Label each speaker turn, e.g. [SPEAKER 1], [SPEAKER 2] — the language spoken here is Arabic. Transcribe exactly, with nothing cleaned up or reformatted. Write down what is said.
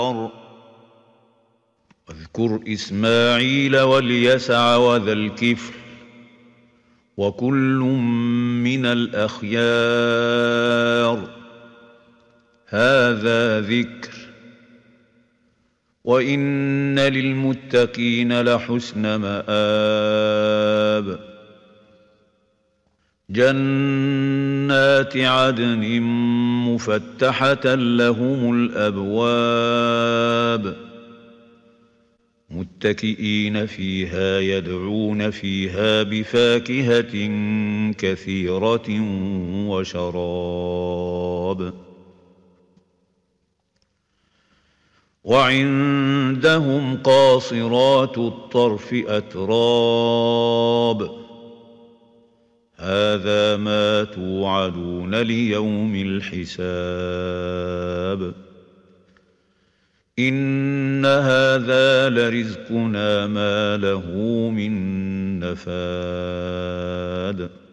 [SPEAKER 1] واذكر إسماعيل واليسع وذا الكفل وكل من الأخيار هذا ذكر وإن للمتقين لحسن مآب جنات عدن مفتحة لهم الأبواب متكئين فيها يدعون فيها بفاكهة كثيرة وشراب وعندهم قاصرات الطرف أتراب هذا ما توعدون ليوم الحساب إن هذا لرزقنا ما له من نفاد